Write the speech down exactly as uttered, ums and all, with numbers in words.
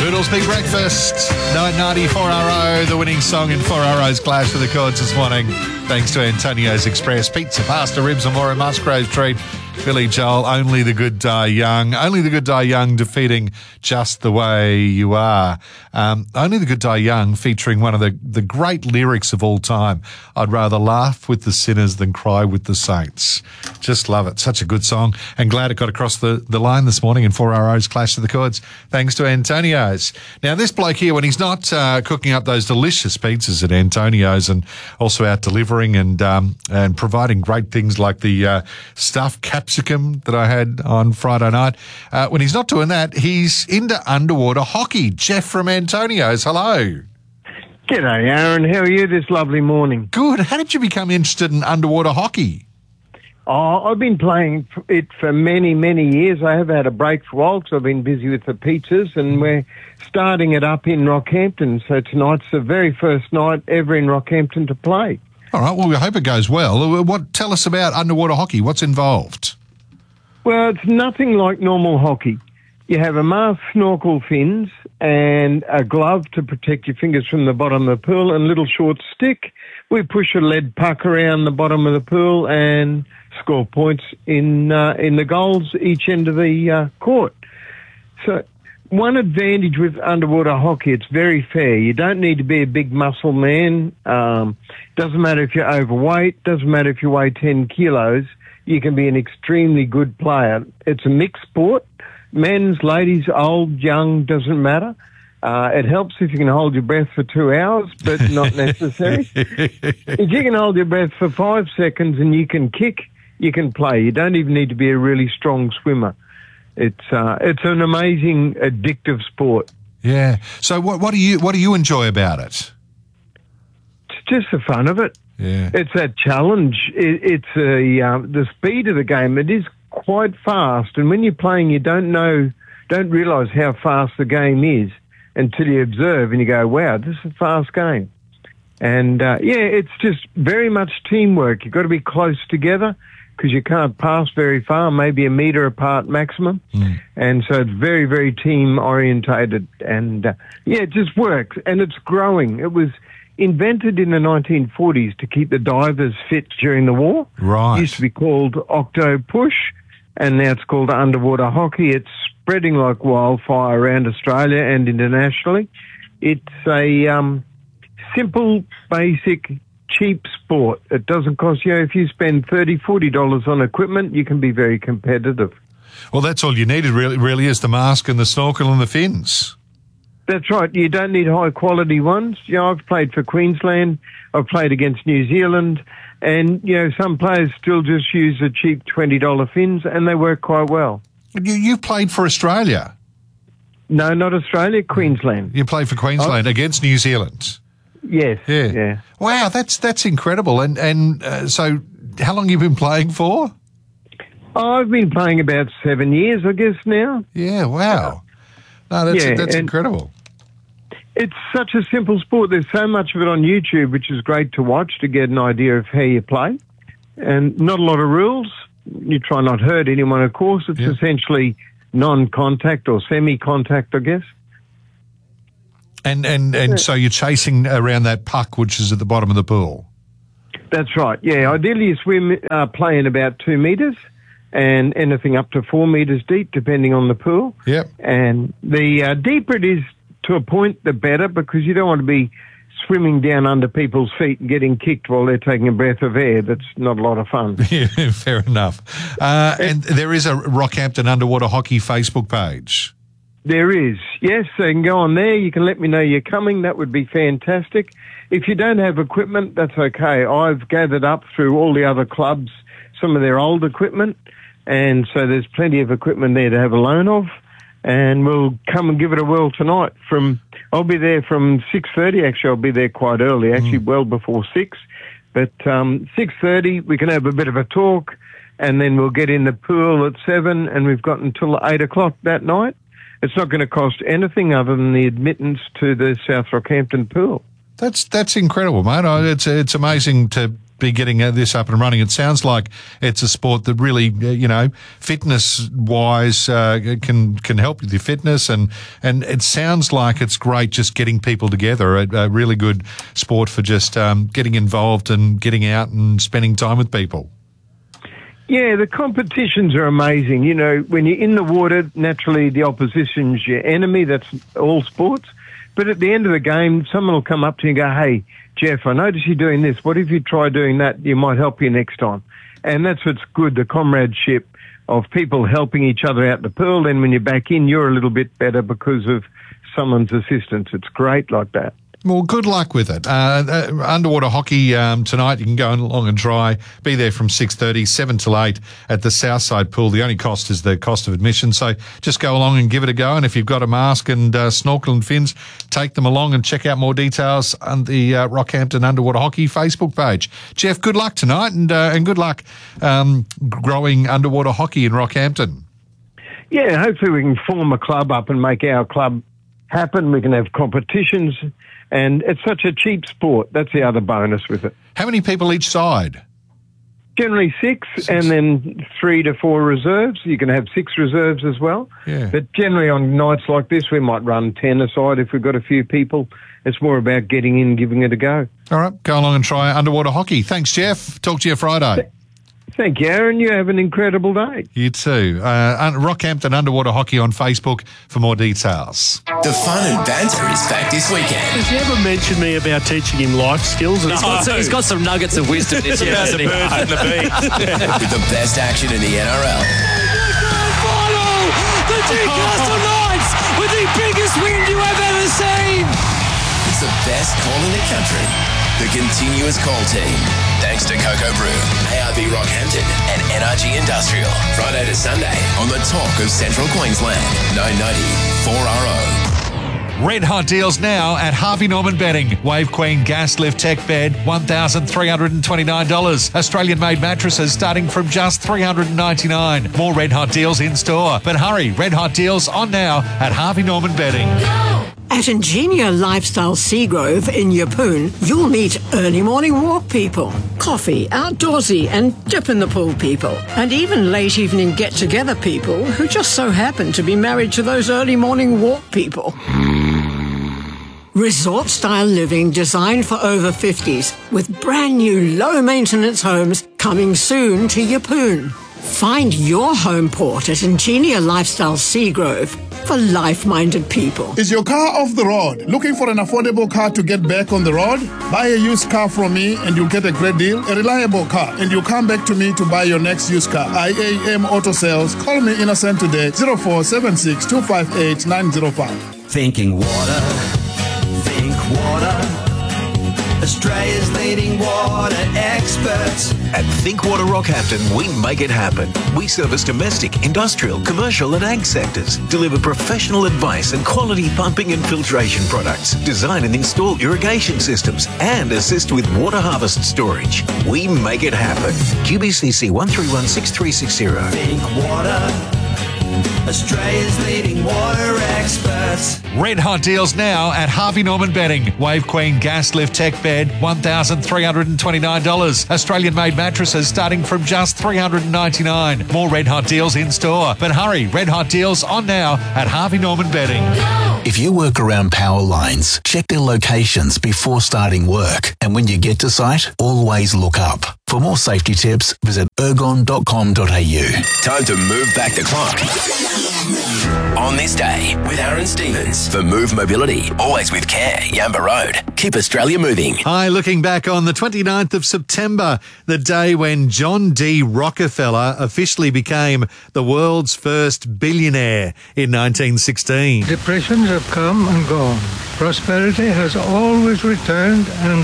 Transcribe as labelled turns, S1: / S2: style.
S1: Noodles Big Breakfast, nine ninety four R O, the winning song in four R O's Clash of the Chords this morning. Thanks to Antonio's Express, pizza, pasta, ribs and more, a Musgrave treat. Billy Joel, Only the Good Die Young. Only the Good Die Young defeating Just the Way You Are. Um, Only the Good Die Young featuring one of the, the great lyrics of all time. I'd rather laugh with the sinners than cry with the saints. Just love it. Such a good song. And glad it got across the, the line this morning in four R O's Clash of the Chords. Thanks to Antonio's. Now, this bloke here, when he's not uh, cooking up those delicious pizzas at Antonio's and also out delivering and um, and providing great things like the uh, stuffed capsicum that I had on Friday night, uh, when he's not doing that, he's into underwater hockey. Jeff from Antonio's, hello.
S2: G'day, Aaron. How are you this lovely morning?
S1: Good. How did you become interested in underwater hockey?
S2: Oh, I've been playing it for many, many years. I have had a break for a while because I've been busy with the pizzas, and we're starting it up in Rockhampton. So tonight's the very first night ever in Rockhampton to play.
S1: All right. Well, we hope it goes well. What? Tell us about underwater hockey. What's involved?
S2: Well, it's nothing like normal hockey. You have a mask, snorkel, fins, and a glove to protect your fingers from the bottom of the pool, and a little short stick. We push a lead puck around the bottom of the pool and score points in uh, in the goals each end of the uh, court. So one advantage with underwater hockey, it's very fair. You don't need to be a big muscle man. Um, doesn't matter if you're overweight. Doesn't matter if you weigh ten kilos. You can be an extremely good player. It's a mixed sport. Men's, ladies, old, young, doesn't matter. Uh, it helps if you can hold your breath for two hours, but not necessary. If you can hold your breath for five seconds and you can kick, you can play. You don't even need to be a really strong swimmer. It's uh, it's an amazing, addictive sport.
S1: Yeah. So what what do you what do you enjoy about it?
S2: It's just the fun of it.
S1: Yeah.
S2: It's that challenge. It, it's a uh, the speed of the game. It is quite fast, and when you're playing, you don't know, don't realise how fast the game is until you observe and you go, "Wow, this is a fast game." And uh, yeah, it's just very much teamwork. You've got to be close together because you can't pass very far, maybe a metre apart maximum. Mm. And so it's very, very team orientated. And uh, yeah, it just works. And it's growing. It was invented in the nineteen forties to keep the divers fit during the war.
S1: Right.
S2: It used to be called Octo Push, and now it's called underwater hockey. It's spreading like wildfire around Australia and internationally. It's a um, simple, basic, cheap sport. It doesn't cost you. If you spend thirty dollars, forty dollars on equipment, you can be very competitive.
S1: Well, that's all you needed really, really is the mask and the snorkel and the fins.
S2: That's right. You don't need high-quality ones. You know, I've played for Queensland. I've played against New Zealand. And, you know, some players still just use the cheap twenty dollars fins, and they work quite well.
S1: You, you played for Australia?
S2: No, not Australia, Queensland.
S1: You played for Queensland oh. against New Zealand?
S2: Yes.
S1: Yeah.
S2: yeah.
S1: Wow, that's that's incredible. And, and uh, so how long have you been playing for?
S2: Oh, I've been playing about seven years, I guess, now.
S1: Yeah, wow. No, that's,
S2: yeah,
S1: that's incredible.
S2: It's such a simple sport. There's so much of it on YouTube, which is great to watch to get an idea of how you play. And not a lot of rules. You try not to hurt anyone, of course. It's yeah. essentially non-contact or semi-contact, I guess.
S1: And and, and yeah. so you're chasing around that puck, which is at the bottom of the pool?
S2: That's right, yeah. Ideally, you swim, uh, play in about two metres and anything up to four metres deep, depending on the pool.
S1: Yep.
S2: And the uh, deeper it is, to a point, the better, because you don't want to be swimming down under people's feet and getting kicked while they're taking a breath of air. That's not a lot of fun.
S1: Yeah, fair enough. Uh, and there is a Rockhampton Underwater Hockey Facebook page.
S2: There is, yes. So you can go on there. You can let me know you're coming. That would be fantastic. If you don't have equipment, that's okay. I've gathered up through all the other clubs some of their old equipment, and so there's plenty of equipment there to have a loan of. And we'll come and give it a whirl tonight. From I'll be there from six thirty. Actually, I'll be there quite early, actually mm. well before six. But um, six thirty, we can have a bit of a talk, and then we'll get in the pool at seven, and we've got until eight o'clock that night. It's not going to cost anything other than the admittance to the South Rockhampton pool.
S1: That's that's incredible, mate. It's it's amazing to be getting uh, this up and running. It sounds like it's a sport that really, uh, you know, fitness-wise uh, can can help with your fitness, and, and it sounds like it's great just getting people together, a, a really good sport for just um, getting involved and getting out and spending time with people.
S2: Yeah, the competitions are amazing. You know, when you're in the water, naturally the opposition's your enemy. That's all sports. But at the end of the game, someone will come up to you and go, hey, Jeff, I noticed you're doing this. What if you try doing that? You might help you next time. And that's what's good, the comradeship of people helping each other out the pool. Then when you're back in, you're a little bit better because of someone's assistance. It's great like that.
S1: Well, good luck with it. Uh, uh, underwater hockey um, tonight. You can go along and try. Be there from six thirty, seven till eight at the Southside Pool. The only cost is the cost of admission. So just go along and give it a go. And if you've got a mask and uh, snorkel and fins, take them along and check out more details on the uh, Rockhampton Underwater Hockey Facebook page. Jeff, good luck tonight, and uh, and good luck um, growing underwater hockey in Rockhampton.
S2: Yeah, hopefully we can form a club up and make our club happen. We can have competitions. And it's such a cheap sport. That's the other bonus with it.
S1: How many people each side?
S2: Generally six, six, and then three to four reserves. You can have six reserves as well.
S1: Yeah.
S2: But generally on nights like this, we might run ten aside if we've got a few people. It's more about getting in, giving it a go.
S1: All right, go along and try underwater hockey. Thanks, Jeff. Talk to you Friday.
S2: Thank you, Aaron. You have an incredible day.
S1: You too. Uh, Rockhampton Underwater Hockey on Facebook for more details.
S3: The fun and banter is back this weekend.
S4: Has he ever mentioned me about teaching him life skills?
S5: He's got, some, he's got some nuggets of wisdom this year, hasn't he?
S3: With the best action in the N R L.
S5: Final! The Newcastle Knights with the biggest win you have ever seen!
S3: It's the best call in the country. The continuous call team. Thanks to Cocoa Brew, A R B Rockhampton and N R G Industrial. Friday to Sunday on the talk of Central Queensland. nine ninety four R O.
S1: Red hot deals now at Harvey Norman Bedding. Wave Queen Gas Lift Tech Bed, one thousand three hundred twenty-nine dollars. Australian-made mattresses starting from just three hundred ninety-nine dollars. More red hot deals in store. But hurry, red hot deals on now at Harvey Norman Bedding.
S6: At Ingenia Lifestyle Seagrove in Yeppoon, you'll meet early morning walk people, coffee, outdoorsy and dip in the pool people, and even late evening get-together people who just so happen to be married to those early morning walk people. Resort-style living designed for over fifties with brand new low-maintenance homes coming soon to Yeppoon. Find your home port at Ingenia Lifestyle Seagrove for life-minded people.
S7: Is your car off the road? Looking for an affordable car to get back on the road? Buy a used car from me and you'll get a great deal, a reliable car, and you'll come back to me to buy your next used car. I A M Auto Sales. Call me Innocent today, zero four seven six two five eight nine zero five.
S8: Thinking water, think water. Australia's leading water experts.
S9: At Think Water Rockhampton, we make it happen. We service domestic, industrial, commercial and ag sectors, deliver professional advice and quality pumping and filtration products, design and install irrigation systems, and assist with water harvest storage. We make it happen. Q B C C one three one six three six zero.
S8: Think water. Australia's leading water experts.
S1: Red hot deals now at Harvey Norman Bedding. Wave Queen Gas Lift Tech Bed, one thousand three hundred twenty-nine dollars. Australian-made mattresses starting from just three hundred ninety-nine dollars. More red hot deals in store. But hurry, red hot deals on now at Harvey Norman Bedding.
S10: If you work around power lines, check their locations before starting work. And when you get to site, always look up. For more safety tips, visit ergon dot com dot a u.
S3: Time to move back the clock. On this day with Aaron Stevens for Move Mobility. Always with care. Yamba Road. Keep Australia moving.
S1: Hi, looking back on the twenty-ninth of September, the day when John D. Rockefeller officially became the world's first billionaire in nineteen sixteen.
S11: Depressions have come and gone. Prosperity has always returned and